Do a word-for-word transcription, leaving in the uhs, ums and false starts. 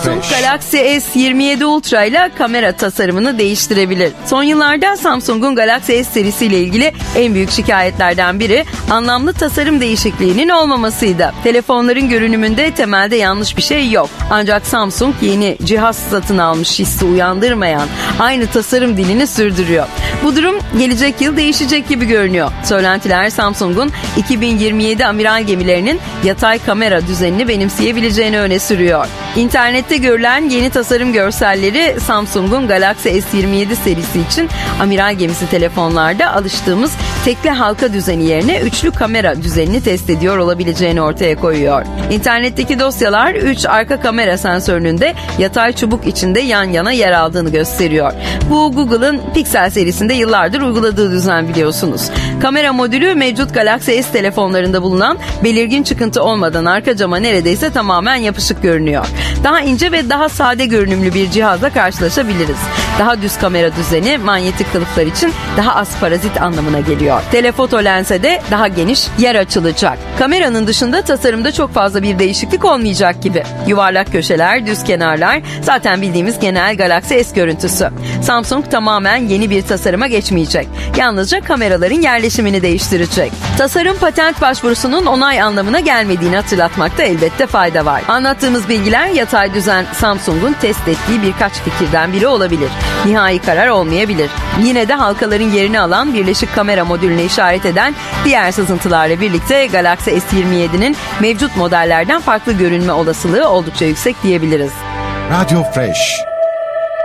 Samsung Galaxy S yirmi yedi Ultra ile kamera tasarımını değiştirebilir. Son yıllarda Samsung'un Galaxy S serisiyle ilgili en büyük şikayetlerden biri anlamlı tasarım değişikliğinin olmamasıydı. Telefonların görünümünde temelde yanlış bir şey yok. Ancak Samsung yeni cihaz satın almış hissi uyandırmayan aynı tasarım dilini sürdürüyor. Bu durum gelecek yıl değişecek gibi görünüyor. Söylentiler Samsung'un iki bin yirmi yedi amiral gemilerinin yatay kamera düzenini benimseyebileceğini öne sürüyor. İnternette görülen yeni tasarım görselleri Samsung'un Galaxy S yirmi yedi serisi için amiral gemisi telefonlarda alıştığımız tekli halka düzeni yerine üçlü kamera düzenini test ediyor olabileceğini ortaya koyuyor. İnternetteki dosyalar üç arka kamera sensörünün de yatay çubuk içinde yan yana yer aldığını gösteriyor. Bu Google'ın Pixel serisinde yıllardır uyguladığı düzen biliyorsunuz. Kamera modülü mevcut Galaxy S telefonlarında bulunan belirgin çıkıntı olmadan arka cama neredeyse tamamen yapışık görünüyor. Daha ince ve daha sade görünümlü bir cihazla karşılaşabiliriz. Daha düz kamera düzeni manyetik kılıflar için daha az parazit anlamına geliyor. Telefoto lense de daha geniş yer açılacak. Kameranın dışında tasarımda çok fazla bir değişiklik olmayacak gibi. Yuvarlak köşeler, düz kenarlar zaten bildiğimiz genel Galaxy S görüntüsü. Samsung tamamen yeni bir tasarıma geçmeyecek. Yalnızca kameraların yerleşimini değiştirecek. Tasarım patent başvurusunun onay anlamına gelmediğini hatırlatmakta elbette fayda var. Anlattığımız bilgiler yatay düzen Samsung'un test ettiği birkaç fikirden biri olabilir. Nihai karar olmayabilir. Yine de halkaların yerini alan birleşik kamera modülüne işaret eden diğer sızıntılarla birlikte Galaxy S yirmi yedi'nin mevcut modellerden farklı görünme olasılığı oldukça yüksek diyebiliriz. Radio Fresh.